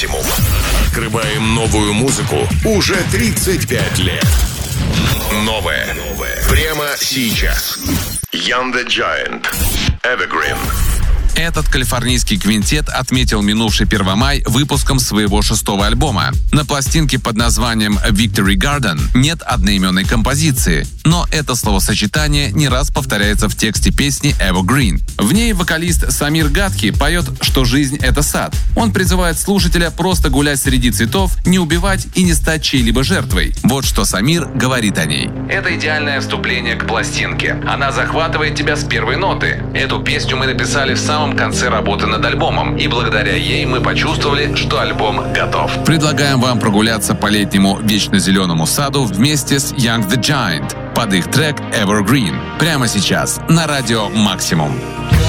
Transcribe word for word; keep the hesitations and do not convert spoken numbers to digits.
«Максимум». Открываем новую музыку уже тридцать пять лет. Новое. Новое. Прямо сейчас. Young the Giant. Evergreen. Этот калифорнийский квинтет отметил минувший Первомай выпуском своего шестого альбома. На пластинке под названием «Victory Garden» нет одноименной композиции, но это словосочетание не раз повторяется в тексте песни «Evergreen». В ней вокалист Самир Гадки поет, что жизнь — это сад. Он призывает слушателя просто гулять среди цветов, не убивать и не стать чьей-либо жертвой. Вот что Самир говорит о ней. Это идеальное вступление к пластинке. Она захватывает тебя с первой ноты. Эту песню мы написали в самом В конце работы над альбомом, и благодаря ей мы почувствовали, что альбом готов. Предлагаем вам прогуляться по летнему вечно зеленому саду вместе с Young the Giant под их трек Evergreen прямо сейчас на радио Максимум.